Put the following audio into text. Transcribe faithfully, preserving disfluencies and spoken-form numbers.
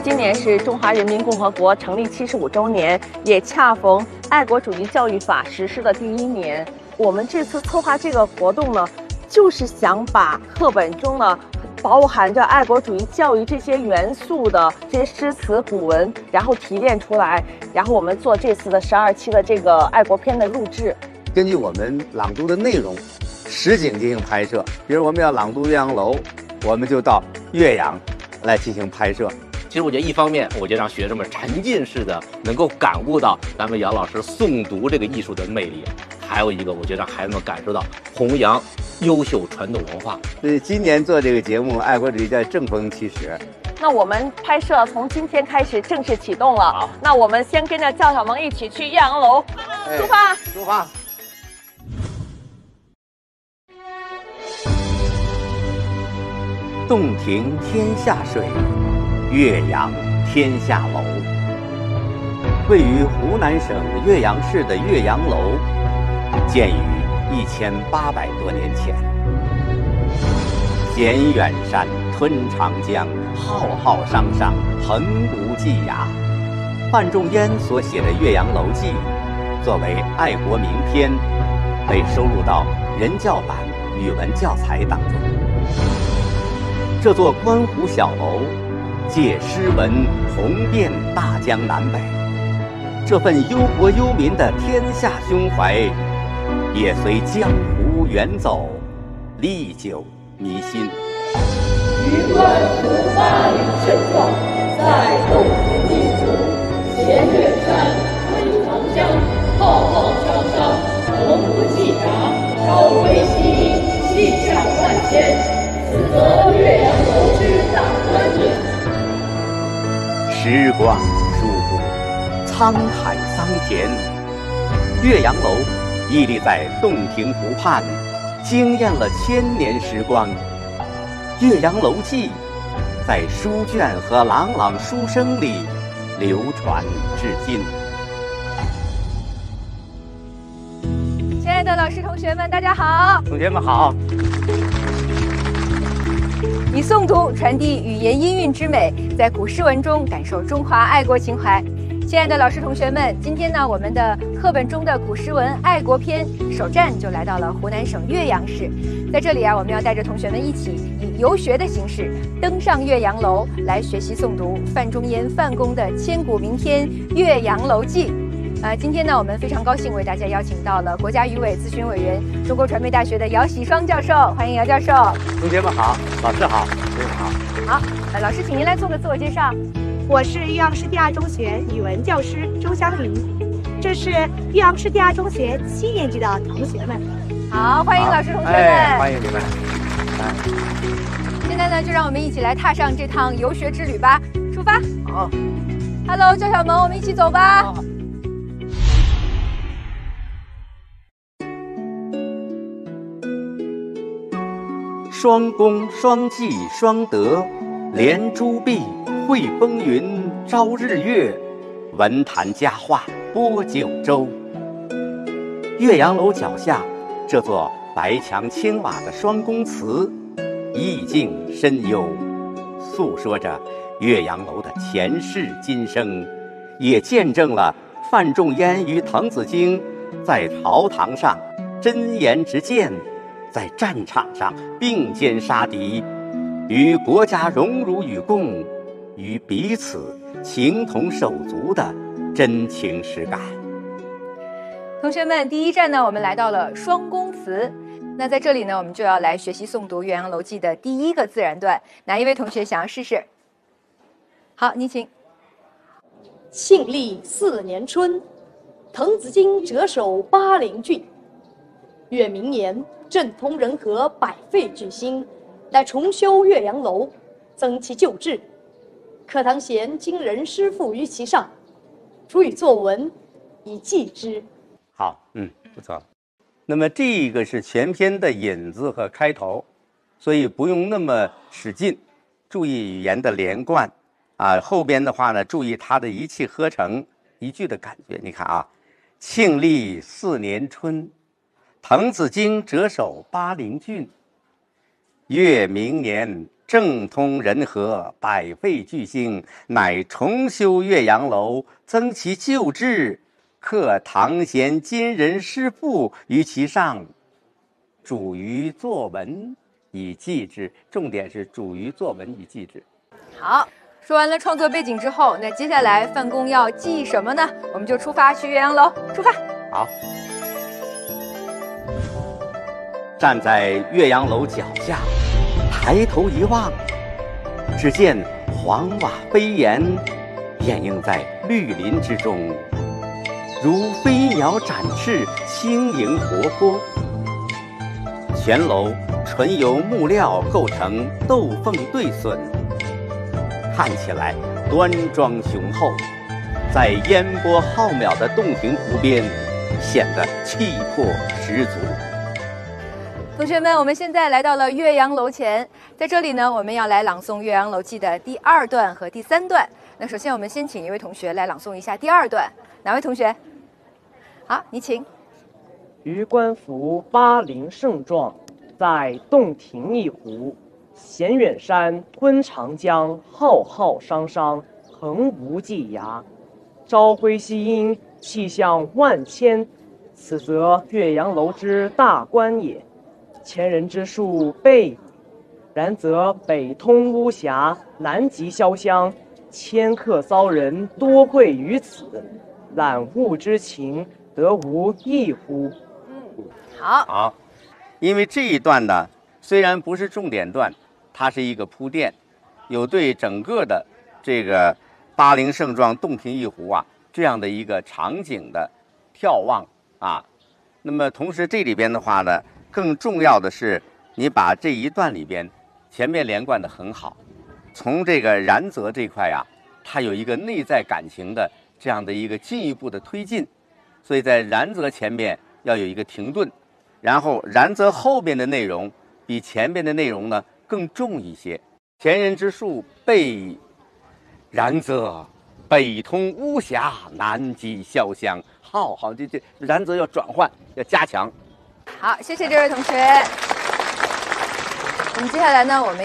今年是中华人民共和国成立七十五周年，也恰逢爱国主义教育法实施的第一年。我们这次策划这个活动呢，就是想把课本中呢包含着爱国主义教育这些元素的这些诗词古文，然后提炼出来，然后我们做这次的十二期的这个爱国片的录制。 根据我们朗读的内容，实景进行拍摄。比如我们要朗读《岳阳楼》，我们就到岳阳来进行拍摄。 其实我觉得一方面，我就让学生们沉浸式的能够感悟到咱们杨老师诵读这个艺术的魅力，还有一个，我觉得让孩子们感受到弘扬优秀传统文化。 所以今年做这个节目，爱国主义教育正风其实。 那我们拍摄从今天开始正式启动了。好，那我们先跟着教小萌一起去岳阳楼， 哎、 出发， 出发。洞庭天下水，岳阳天下楼。位于湖南省岳阳市的岳阳楼，建于一千八百多年前。衔远山，吞长江，浩浩汤汤，横无际涯。范仲淹所写的《岳阳楼记》，作为爱国名篇，被收录到人教版语文教材当中。这座观湖小楼，借诗文红遍大江南北，这份忧国忧民的天下胸怀，也随江湖远走，历久弥新。 余观湖八陵盛状，在洞庭一湖，衔远山，吞长江，浩浩汤汤，横无际涯，朝晖夕映，气象万千。此则岳阳楼之大观也。 时光舒服，沧海桑田。岳阳楼屹立在洞庭湖畔，惊艳了千年时光。《岳阳楼记》在书卷和朗朗书声里流传至今。 亲爱的老师、同学们，大家好！ 同学们好。 以诵读传递语言音韵之美，在古诗文中感受中华爱国情怀。亲爱的老师、同学们，今天呢，我们的课本中的古诗文爱国篇首站就来到了湖南省岳阳市。在这里啊，我们要带着同学们一起以游学的形式登上岳阳楼，来学习诵读范仲淹范公的千古名篇《岳阳楼记》。呃，今天呢，我们非常高兴为大家邀请到了国家语委咨询委员、中国传媒大学的姚喜双教授，欢迎姚教授。 同学们好，老师好，同学们好。 好，呃，老师，请您来做个自我介绍。 我是岳阳市第二中学语文教师周香云，这是岳阳市第二中学七年级的同学们。 好，欢迎老师、同学们， 哎、欢迎你们。 哎、现在呢，就让我们一起来踏上这趟游学之旅吧，出发。 好。 Hello， 赵小萌，我们一起走吧。好。 双恭双济双德，连珠璧绘风云，朝日月，文坛佳话播九州。岳阳楼脚下，这座白墙青瓦的双公祠，意境深幽，诉说着岳阳楼的前世今生，也见证了范仲淹与滕子京在朝堂上真言直谏，在战场上并肩杀敌，与国家荣辱与共，与彼此情同手足的真情实感。 同学们，第一站呢，我们来到了双公祠。那在这里呢，我们就要来学习诵读《岳阳楼记》的第一个自然段。哪一位同学想要试试？好，你请。 庆历四年春，滕子京谪守巴陵郡。越明年，政通人和，百废具兴，乃重修岳阳楼，增其旧制。课堂贤今人诗赋于其上，主以作文，以记之。 好，嗯，不错。那么这个是全篇的引子和开头，所以不用那么使劲，注意语言的连贯啊。后边的话呢，注意它的一气呵成一句的感觉。你看啊，庆历四年春，滕子京谪守巴陵郡。越明年， 政通人和，百废俱兴，乃重修岳阳楼，增其旧制，刻唐贤今人诗赋于其上，主于作文以记之。重点是主于作文以记之。 好，说完了创作背景之后，那接下来范公要记什么呢？我们就出发去岳阳楼，出发。 好，站在岳阳楼脚下，抬头一望，只见黄瓦飞檐，掩映在绿林之中，如飞鸟展翅，轻盈活泼。全楼纯由木料构成斗凤对笋，看起来端庄雄厚，在烟波浩渺的洞庭湖边，显得气魄十足。 同学们，我们现在来到了岳阳楼前，在这里呢，我们要来朗诵《岳阳楼记》的第二段和第三段。那首先，我们先请一位同学来朗诵一下第二段，哪位同学？好，你请。 余观夫巴陵胜状，在洞庭一湖，衔远山，吞长江，浩浩汤汤，横无际涯。朝晖夕阴，气象万千，此则岳阳楼之大观也。前人之述备矣，然则北通巫峡，南极潇湘，迁客骚人多会于此，览物之情，得无异乎？ 好， 好，因为这一段呢，虽然不是重点段，它是一个铺垫，有对整个的这个巴陵胜状、洞庭一湖啊这样的一个场景的眺望啊。那么同时这里边的话呢，更重要的是你把这一段里边前面连贯的很好，从这个然则这块啊，它有一个内在感情的这样的一个进一步的推进，所以在然则前面要有一个停顿，然后然则后边的内容比前边的内容呢更重一些。前人之述备，然则北通巫峡，南极潇湘。好好，这这然则要转换，要加强。 好，谢谢这位同学。我们接下来呢，我们